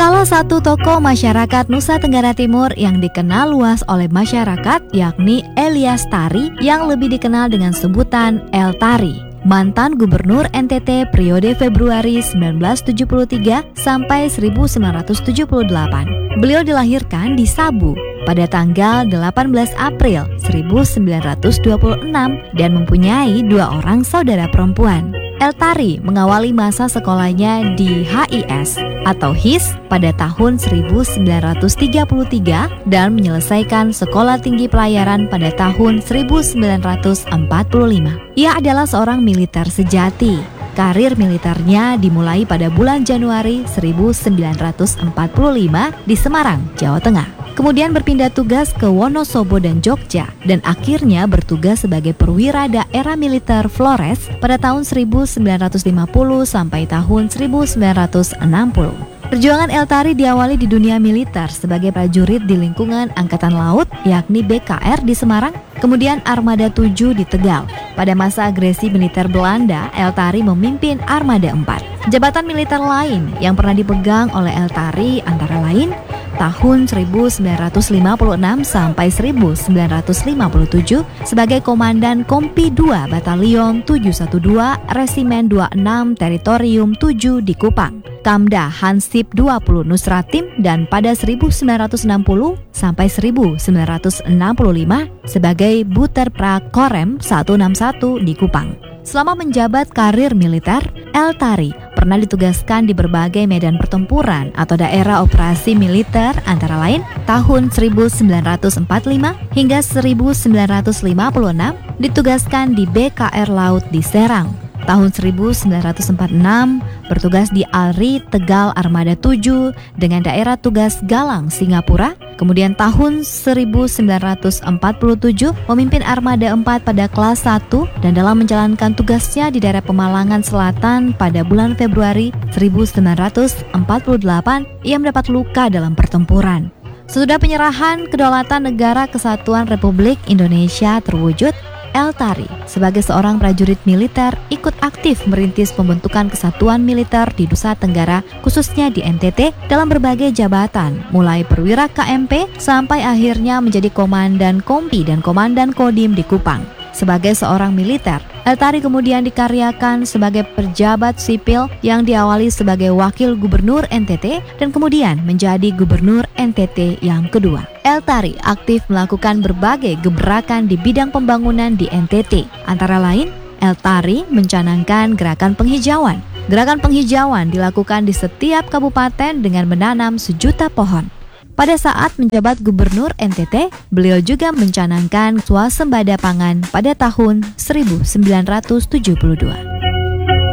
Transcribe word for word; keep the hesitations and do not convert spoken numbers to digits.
Salah satu tokoh masyarakat Nusa Tenggara Timur yang dikenal luas oleh masyarakat yakni Elias Tari yang lebih dikenal dengan sebutan El Tari. Mantan Gubernur N T T periode Februari sembilan belas tujuh puluh tiga sampai seribu sembilan ratus tujuh puluh delapan. Beliau dilahirkan di Sabu pada tanggal delapan belas April seribu sembilan ratus dua puluh enam dan mempunyai dua orang saudara perempuan. El Tari mengawali masa sekolahnya di H I S atau H I S pada tahun seribu sembilan ratus tiga puluh tiga dan menyelesaikan sekolah tinggi pelayaran pada tahun seribu sembilan ratus empat puluh lima. Ia adalah seorang militer sejati. Karir militernya dimulai pada bulan Januari seribu sembilan ratus empat puluh lima di Semarang, Jawa Tengah. Kemudian berpindah tugas ke Wonosobo dan Jogja dan akhirnya bertugas sebagai perwira daerah militer Flores pada tahun seribu sembilan ratus lima puluh sampai tahun seribu sembilan ratus enam puluh. Perjuangan El Tari diawali di dunia militer sebagai prajurit di lingkungan Angkatan Laut yakni B K R di Semarang, kemudian Armada tujuh di Tegal. Pada masa agresi militer Belanda, El Tari memimpin Armada empat. Jabatan militer lain yang pernah dipegang oleh El Tari antara lain tahun seribu sembilan ratus lima puluh enam sampai seribu sembilan ratus lima puluh tujuh sebagai Komandan Kompi dua Batalion tujuh satu dua Resimen dua puluh enam Teritorium tujuh di Kupang, Kamda Hansip dua puluh Nusratim, dan pada seribu sembilan ratus enam puluh sampai seribu sembilan ratus enam puluh lima sebagai Buterpra Korem seratus enam puluh satu di Kupang. Selama menjabat karir militer, El Tari pernah ditugaskan di berbagai medan pertempuran atau daerah operasi militer antara lain tahun seribu sembilan ratus empat puluh lima hingga seribu sembilan ratus lima puluh enam ditugaskan di B K R Laut di Serang. Tahun seribu sembilan ratus empat puluh enam bertugas di Alri Tegal Armada tujuh dengan daerah tugas Galang Singapura. Kemudian tahun seribu sembilan ratus empat puluh tujuh memimpin Armada empat pada kelas satu dan dalam menjalankan tugasnya di daerah Pemalangan Selatan pada bulan Februari seribu sembilan ratus empat puluh delapan ia mendapat luka dalam pertempuran. Sesudah penyerahan kedaulatan Negara Kesatuan Republik Indonesia terwujud, El Tari sebagai seorang prajurit militer ikut aktif merintis pembentukan kesatuan militer di Nusa Tenggara khususnya di N T T dalam berbagai jabatan mulai perwira K M P sampai akhirnya menjadi Komandan Kompi dan Komandan Kodim di Kupang. Sebagai seorang militer, El Tari kemudian dikaryakan sebagai pejabat sipil yang diawali sebagai wakil gubernur N T T dan kemudian menjadi gubernur N T T yang kedua. El Tari aktif melakukan berbagai gebrakan di bidang pembangunan di N T T. Antara lain, El Tari mencanangkan gerakan penghijauan. Gerakan penghijauan dilakukan di setiap kabupaten dengan menanam sejuta pohon. Pada saat menjabat gubernur N T T, beliau juga mencanangkan swasembada pangan pada tahun seribu sembilan ratus tujuh puluh dua.